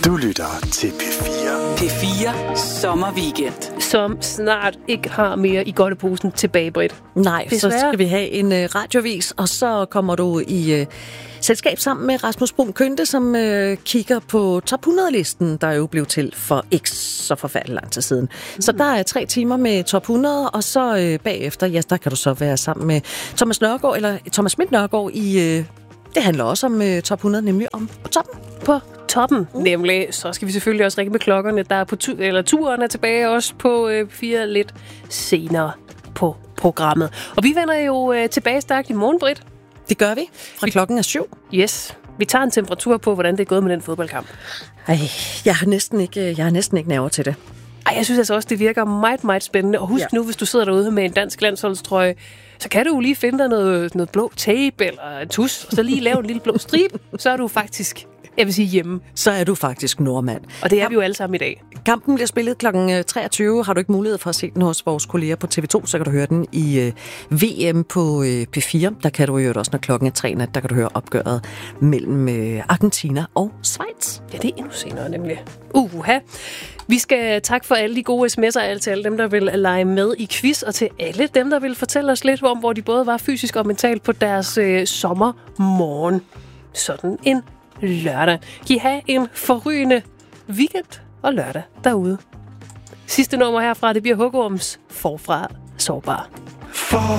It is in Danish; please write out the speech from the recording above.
Du lytter til P4. P4 Sommerweekend. Som snart ikke har mere i godteposen tilbage, Britt. Nej, Desværre. så skal vi have en radiovis, og så kommer du i selskab sammen med Rasmus Brun Kønte, som kigger på top 100-listen, der jo blev til for ikke så forfærdelig lang tid siden. Så der er 3 timer med top 100, og så bagefter, ja, der kan du så være sammen med Thomas Nørgaard, eller Thomas Schmidt Nørgaard i... det handler også om top 100, nemlig om toppen. På toppen, nemlig. Så skal vi selvfølgelig også ringe med klokkerne, der er på turen er tilbage også på 4 lidt senere på programmet. Og vi vender jo tilbage stærkt i morgen, Britt. Det gør vi. Fra klokken er 7. Yes. Vi tager en temperatur på, hvordan det er gået med den fodboldkamp. Ej, jeg har næsten ikke nerver til det. Ej, jeg synes altså også, det virker meget, meget spændende. Og husk nu, hvis du sidder derude med en dansk landsholdstrøje, så kan du jo lige finde dig noget blå tape eller en tus, og så lige lave en lille blå stribe, så er du faktisk, jeg vil sige, hjemme. Så er du faktisk nordmand. Og det er vi jo alle sammen i dag. Kampen bliver spillet kl. 23. Har du ikke mulighed for at se den hos vores kolleger på TV2, så kan du høre den i VM på P4. Der kan du høre det også, når klokken er 3 nat. Der kan du høre opgøret mellem Argentina og Schweiz. Ja, det er endnu senere nemlig. Vi skal takke for alle de gode sms'er, og til alle dem, der vil lege med i quiz, og til alle dem, der vil fortælle os lidt om, hvor de både var fysisk og mentalt på deres sommermorgen. Sådan en lørdag. Kan I have en forrygende weekend og lørdag derude. Sidste nummer herfra, det bliver Hugorms Forfra Sårbar.